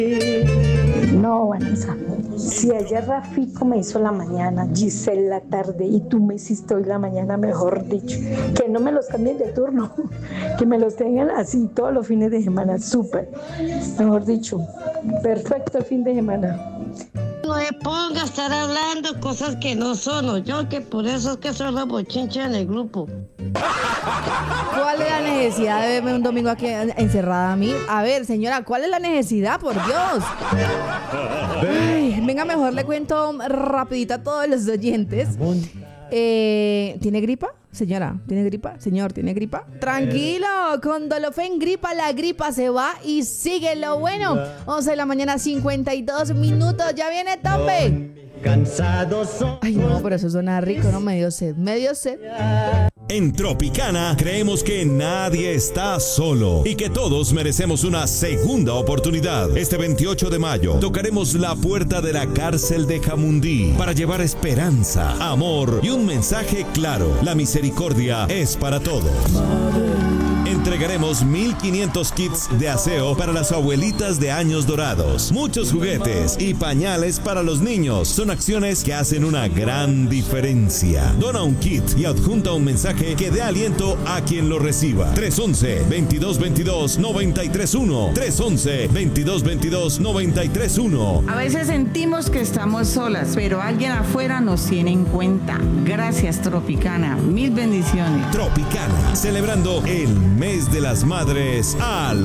No, Vanessa. Si ayer Rafico me hizo la mañana, Giselle la tarde y tú me hiciste hoy la mañana, mejor dicho, que no me los cambien de turno, que me los tengan así todos los fines de semana, súper. Mejor dicho, perfecto el fin de semana. No me ponga a estar hablando cosas que no son, yo que por eso es que son los bochinches en el grupo. ¿Cuál es la necesidad de verme un domingo aquí encerrada a mí? A ver, señora, ¿cuál es la necesidad? Por Dios. Ay, venga, mejor le cuento rapidito a todos los oyentes. ¿Tiene gripa? Señora, ¿tiene gripa? Señor, ¿tiene gripa? Tranquilo, con Dolofen Gripa, la gripa se va y sigue lo bueno. 11 de la mañana, 52 minutos, ya viene tope. Ay, no, pero eso suena rico, ¿no? Medio sed. En Tropicana creemos que nadie está solo y que todos merecemos una segunda oportunidad. Este 28 de mayo tocaremos la puerta de la cárcel de Jamundí para llevar esperanza, amor y un mensaje claro. La misericordia es para todos. Entregaremos 1,500 kits de aseo para las abuelitas de años dorados, muchos juguetes y pañales para los niños. Son acciones que hacen una gran diferencia. Dona un kit y adjunta un mensaje que dé aliento a quien lo reciba. 311-2222-931. 311-2222-931. A veces sentimos que estamos solas, pero alguien afuera nos tiene en cuenta. Gracias, Tropicana. Mil bendiciones. Tropicana, celebrando el mes de las madres al